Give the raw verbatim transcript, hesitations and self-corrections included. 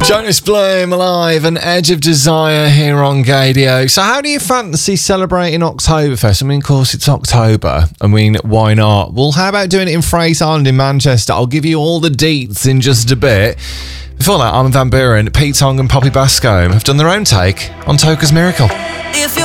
Jonas Blum, Alive, and Edge of Desire here on Gadio. So how do you fancy celebrating Oktoberfest? I mean, of course, it's October. I mean, why not? Well, how about doing it in Fraser Island in Manchester? I'll give you all the deets in just a bit. Before that, Armin van Buuren, Pete Tong and Poppy Bascombe have done their own take on Toca's Miracle. If you're